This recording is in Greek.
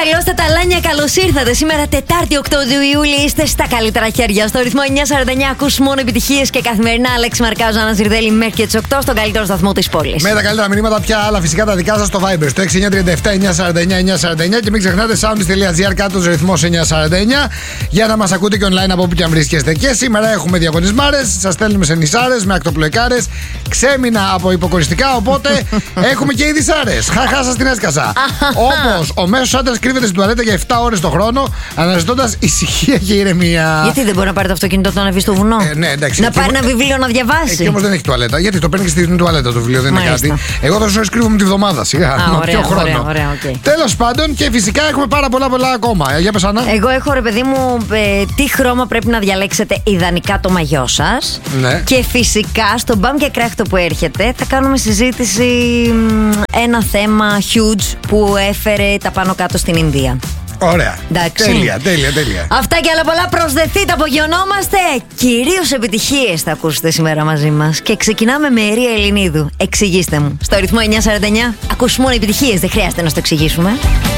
Καλώς τα ταλάνια, καλώς ήρθατε. Σήμερα Τετάρτη 8 του Ιούλη είστε στα καλύτερα χέρια. Στο ρυθμό 949 ακούς μόνο επιτυχίες και καθημερινά Αλέξη Μαρκάζο, Άννα Ζιρδέλη μέχρι και τις 8 στον καλύτερο σταθμό της πόλης. Με τα καλύτερα μηνύματα πια, άλλα φυσικά τα δικά σας στο Viber στο 6937-949-949 και μην ξεχνάτε soundist.gr κάτω ρυθμός 949 για να μας ακούτε και online από όπου και αν βρίσκεστε. Και σήμερα έχουμε διαγωνισμάρες, σας στέλνουμε σε νησάρες με ακτοπλοεκάρες, ξέμεινα από υποκοριστικά, οπότε έχουμε και ειδισάρες. Χαχά, σας την έσκασα. Όπως ο μέσος άντρας κρύβεται στην τουαλέτα για 7 ώρες το χρόνο, αναζητώντας ησυχία και ηρεμία. Γιατί δεν μπορεί να πάρει το αυτοκίνητο του να βγει στο βουνό? Ναι, εντάξει. Να πάρει ένα βιβλίο να διαβάσει. Εκεί όμως δεν έχει τουαλέτα. Γιατί το παίρνει και στην τουαλέτα το βιβλίο, δεν είναι Μάλιστα. κάτι. Εγώ θα σου κρύβομαι τη βδομάδα, σιγά. Πιο χρόνο. Ωραία, okay. Τέλος πάντων, και φυσικά έχουμε πάρα πολλά ακόμα. Για πες, Άννα. Εγώ έχω, ρε παιδί μου, τι χρώμα πρέπει να διαλέξετε ιδανικά το μαγιό σας. Ναι. Και φυσικά στο μπαμ και κράχτο που έρχεται θα κάνουμε συζήτηση ένα θέμα huge που έφερε τα πάνω κάτω στην Ινδία. Ωραία. Εντάξει. Τέλεια. Αυτά και άλλα πολλά, προσδεθείτε, απογειωνόμαστε. Κυρίως επιτυχίες θα ακούσετε σήμερα μαζί μας. Και ξεκινάμε με Ερία Ελληνίδου. Εξηγήστε μου. Στο ρυθμό 949 ακούς μόνο επιτυχίες, δεν χρειάζεται να στο εξηγήσουμε.